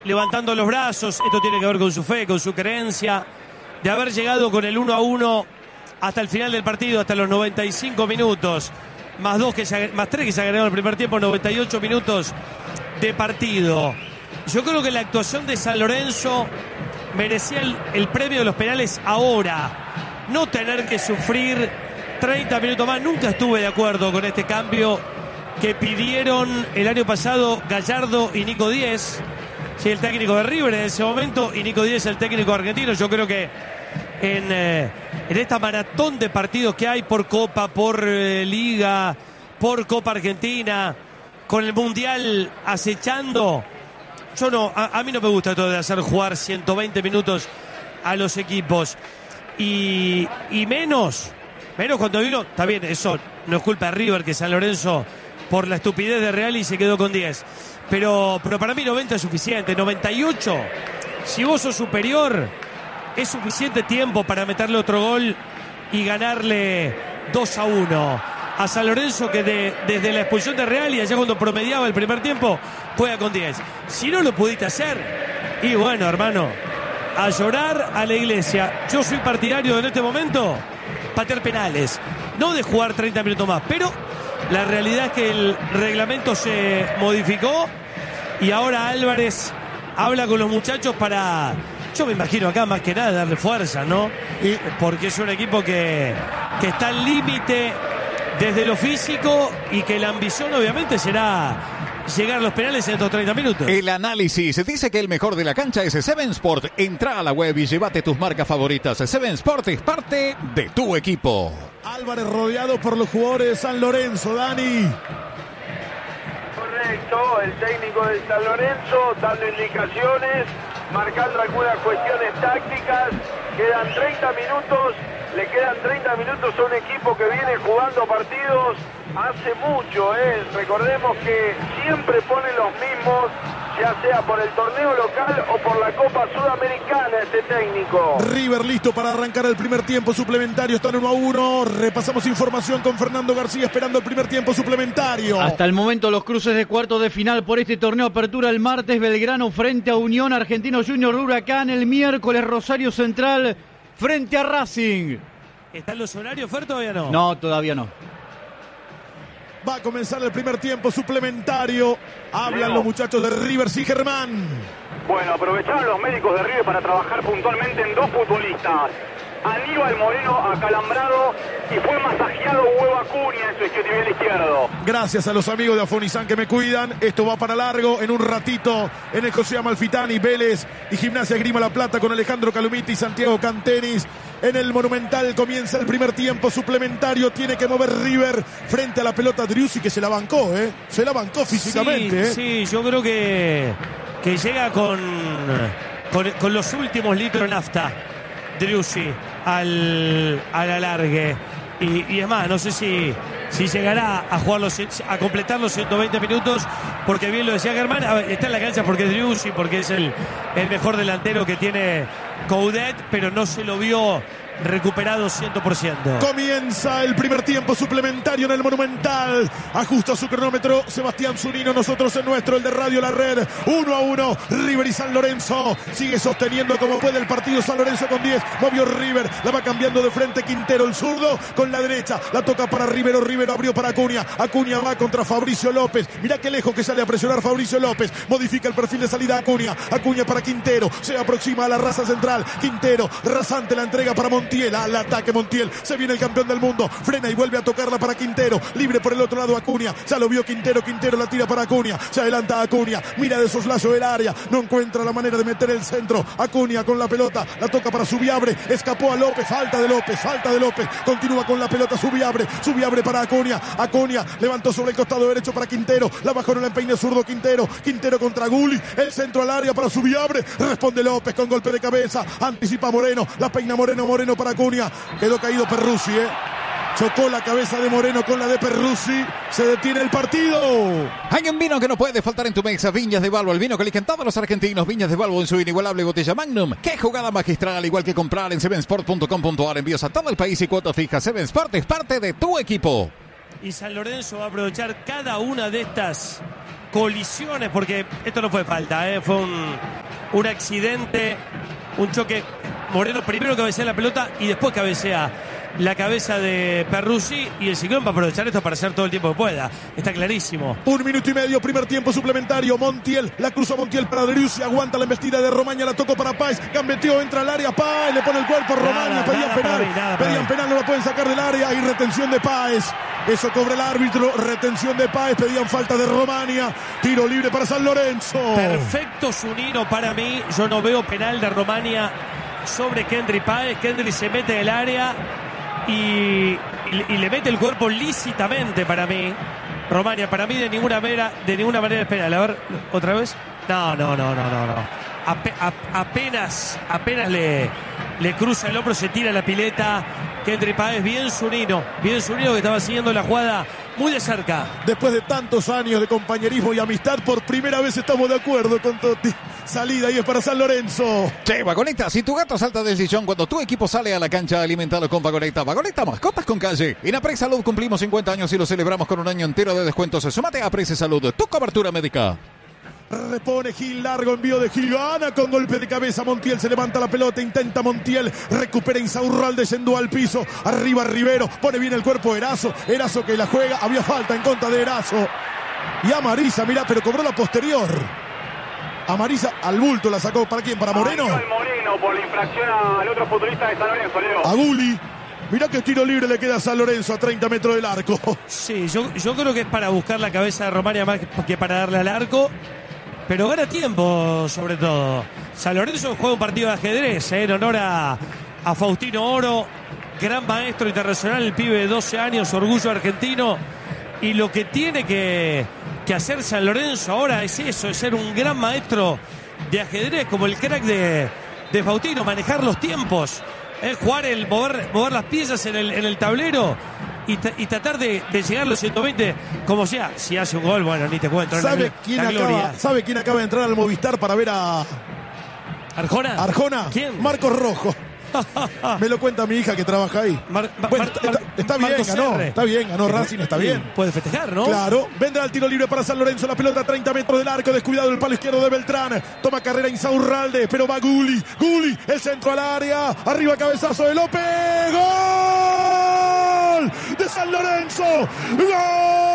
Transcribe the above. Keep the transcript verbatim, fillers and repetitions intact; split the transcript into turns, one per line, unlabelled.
levantando los brazos. Esto tiene que ver con su fe, con su creencia, de haber llegado con el uno a uno hasta el final del partido, hasta los noventa y cinco minutos, más dos que se, más tres que se agregaron al primer tiempo, noventa y ocho minutos de partido. Yo creo que la actuación de San Lorenzo merecía el, el premio de los penales ahora, no tener que sufrir treinta minutos más. Nunca estuve de acuerdo con este cambio que pidieron el año pasado Gallardo y Nico Díez, sí, el técnico de River en ese momento, y Nico Díez el técnico argentino. Yo creo que en, eh, en esta maratón de partidos que hay por Copa, por eh, Liga, por Copa Argentina, con el Mundial acechando, yo no, a, a mí no me gusta todo de hacer jugar ciento veinte minutos a los equipos, y, y menos menos cuando vino, está bien, eso no es culpa de River, que San Lorenzo por la estupidez de Real y se quedó con diez, pero, pero para mí noventa es suficiente. Noventa y ocho, si vos sos superior, es suficiente tiempo para meterle otro gol y ganarle dos a uno a San Lorenzo, que de, desde la expulsión de Real y allá cuando promediaba el primer tiempo juega con diez. Si no lo pudiste hacer, y bueno, hermano, a llorar a la iglesia. Yo soy partidario en este momento patear penales, no de jugar treinta minutos más, pero la realidad es que el reglamento se modificó y ahora Álvarez habla con los muchachos para, yo me imagino acá más que nada, darle fuerza, ¿no? Y porque es un equipo que, que está al límite desde lo físico y que la ambición obviamente será llegar a los penales en estos treinta minutos.
El análisis dice que el mejor de la cancha es Seven Sport. Entra a la web y llévate tus marcas favoritas. Seven Sport es parte de tu equipo.
Álvarez rodeado por los jugadores de San Lorenzo, Dani.
Correcto, el técnico de San Lorenzo dando indicaciones, marcando algunas cuestiones tácticas. Quedan treinta minutos, le quedan treinta minutos a un equipo que viene jugando partidos hace mucho, ¿eh? Recordemos que siempre pone los mismos, ya sea por el torneo local o por la Copa Sudamericana, este técnico.
River listo para arrancar el primer tiempo suplementario, están uno a uno. Repasamos información con Fernando García esperando el primer tiempo suplementario.
Hasta el momento los cruces de cuartos de final por este torneo. Apertura el martes, Belgrano frente a Unión, Argentino Junior Huracán el miércoles, Rosario Central frente a Racing.
¿Están los horarios, Fer, todavía no?
No, todavía no.
Va a comenzar el primer tiempo suplementario. Hablan
Leo.
los muchachos de River, sí, Germán.
Bueno, aprovecharon los médicos de River para trabajar puntualmente en dos futbolistas. Aníbal Moreno acalambrado y fue masajeado Hugo Acuña en su isquiotibial izquierdo.
Gracias a los amigos de Afonizán que me cuidan. Esto va para largo en un ratito en el José Amalfitani, Vélez y Gimnasia Esgrima La Plata con Alejandro Calumiti y Santiago Cantenis. En el Monumental comienza el primer tiempo suplementario. Tiene que mover River frente a la pelota Driussi, que se la bancó, ¿eh? Se la bancó físicamente,
Sí,
¿eh?
sí, yo creo que, que llega con, con, con los últimos litros de nafta Driussi al, al alargue. Y, y es más, no sé si, si llegará a jugar los, a completar los ciento veinte minutos, porque bien lo decía Germán, a ver, está en la cancha porque es Driussi, porque es el, el mejor delantero que tiene Coudet, pero no se lo vio recuperado cien por ciento.
Comienza el primer tiempo suplementario en el Monumental. Ajusta su cronómetro Sebastián Zunino, nosotros en nuestro, el de Radio La Red. Uno a uno, River y San Lorenzo. Sigue sosteniendo como puede el partido San Lorenzo con diez. Movió River, la va cambiando de frente Quintero, el zurdo con la derecha. La toca para Rivero, Rivero abrió para Acuña. Acuña va contra Fabricio López. Mirá qué lejos que sale a presionar Fabricio López. Modifica el perfil de salida Acuña. Acuña para Quintero, se aproxima a la raza central. Quintero, rasante la entrega para Montiel. Al ataque Montiel, se viene el campeón del mundo, frena y vuelve a tocarla para Quintero, libre por el otro lado Acuña, ya lo vio Quintero, Quintero la tira para Acuña, se adelanta Acuña, mira de soslayo el área, no encuentra la manera de meter el centro, Acuña con la pelota, la toca para Subiabre, escapó a López, falta de López, falta de López, continúa con la pelota Subiabre, Subiabre para Acuña, Acuña levantó sobre el costado derecho para Quintero, la bajó en el empeine zurdo Quintero, Quintero contra Gulli, el centro al área para Subiabre, responde López con golpe de cabeza, anticipa Moreno, la peina Moreno, Moreno para Acuña, quedó caído Perruzzi, ¿eh? Chocó la cabeza de Moreno con la de Perruzzi. Se detiene el partido.
Hay un vino que no puede faltar en tu mesa. Viñas de Balbo, el vino que eligen todos los argentinos. Viñas de Balbo en su inigualable botella Magnum. Qué jugada magistral, al igual que comprar en seven sport punto com punto a r. Envíos a todo el país y cuotas fijas. Seven Sport es parte de tu equipo.
Y San Lorenzo va a aprovechar cada una de estas colisiones, porque esto no fue falta, ¿eh? Fue un, un accidente, un choque. Moreno primero cabecea la pelota y después cabecea la cabeza de Perruzzi, y el Ciclón va a aprovechar esto para hacer todo el tiempo que pueda. Está clarísimo.
Un minuto y medio, primer tiempo suplementario. Montiel, la cruzó Montiel para Driussi, aguanta la embestida de Romaña, la tocó para Páez, gambeteó, entra al área, Páez, le pone el cuerpo a Romaña, pedían
nada
penal,
para mí, nada para
pedían
mí.
penal, no la pueden sacar del área, y retención de Páez. Eso cobra el árbitro, retención de Páez, pedían falta de Romaña, tiro libre para San Lorenzo.
Perfecto Zunino para mí. Yo no veo penal de Romaña sobre Kendry Páez. Kendry se mete en el área y, y, y le mete el cuerpo lícitamente para mí. Romaña, para mí de ninguna manera, de ninguna manera es penal. A ver, otra vez. No, no, no, no, no, no. Ape, a, apenas, apenas le, le cruza el hombro, se tira la pileta. Kendry Páez, bien Zunino, bien Zunino, que estaba siguiendo la jugada muy de cerca.
Después de tantos años de compañerismo y amistad, por primera vez estamos de acuerdo con Totti. Salida y es para San Lorenzo.
Che, Vagoneta, si tu gato salta del sillón cuando tu equipo sale a la cancha, alimentado con Vagoneta. Vagoneta, mascotas con calle. En Apre Salud cumplimos cincuenta años y lo celebramos con un año entero de descuentos. Sumate a Apre Salud, tu cobertura médica.
Repone Gil, largo envío de Gil, gana con golpe de cabeza. Montiel se levanta la pelota, intenta Montiel, recupera Insaurralde, yendo al piso, arriba Rivero, pone bien el cuerpo Erazo, Erazo que la juega, había falta en contra de Erazo. Y Amariza, mira, pero cobró la posterior. Amariza al bulto, la sacó, ¿para quién? ¿Para Moreno?
Al Moreno por la infracción al otro futbolista de San Lorenzo, Leo.
A Guli. Mirá que tiro libre le queda a San Lorenzo a treinta metros del arco.
Sí, yo, yo creo que es para buscar la cabeza de Romaña más que para darle al arco. Pero gana tiempo, sobre todo. San Lorenzo juega un partido de ajedrez, ¿eh? En honor a, a Faustino Oro, gran maestro internacional, el pibe de doce años, orgullo argentino. Y lo que tiene que, que hacer San Lorenzo ahora es eso, es ser un gran maestro de ajedrez, como el crack de, de Faustino, manejar los tiempos, ¿eh? Jugar el mover, mover las piezas en el, en el tablero. Y, y tratar de, de llegar a los ciento veinte como sea. Si hace un gol, bueno, ni te cuento.
¿Sabe,
la,
quién
la
acaba, ¿Sabe quién acaba de entrar al Movistar para ver a
¿Arjona?
Arjona?
¿Quién?
Marcos Rojo. Me lo cuenta mi hija que trabaja ahí.
Mar, Mar,
bueno,
Mar,
está, está bien,
Marcos
ganó.
R.
Está bien, ganó Racing, está bien.
Puede festejar, ¿no?
Claro, vendrá el tiro libre para San Lorenzo, la pelota a treinta metros del arco, descuidado el palo izquierdo de Beltrán, toma carrera Insaurralde, pero va Guli, Guli, el centro al área, arriba cabezazo de López, ¡gol! De San Lorenzo, ¡gol!